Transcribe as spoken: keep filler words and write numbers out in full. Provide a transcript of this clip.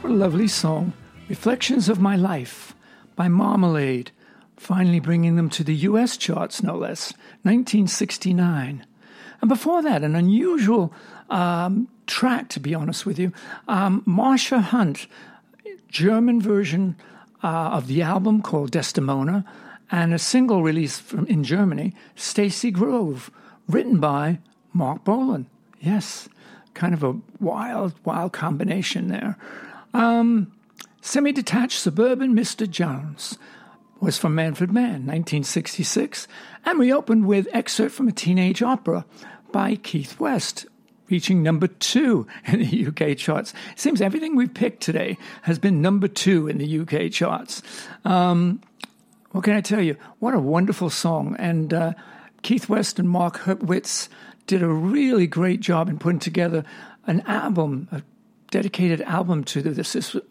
What a lovely song. Reflections of My Life by Marmalade, finally bringing them to the U S charts, no less, nineteen sixty-nine. And before that, an unusual um, track, to be honest with you, um, Marsha Hunt, German version uh, of the album called Desdemona, and a single release from in Germany, Stacy Grove, written by Mark Bolan. Yes, kind of a wild, wild combination there. Um, Semi-Detached Suburban Mister Jones was from Manfred Mann, nineteen sixty-six, and we opened with Excerpt from a Teenage Opera by Keith West, reaching number two in the U K charts. It seems everything we've picked today has been number two in the U K charts. Um, what can I tell you? What a wonderful song. And uh, Keith West and Mark Hurwitz did a really great job in putting together an album, a dedicated album to this. This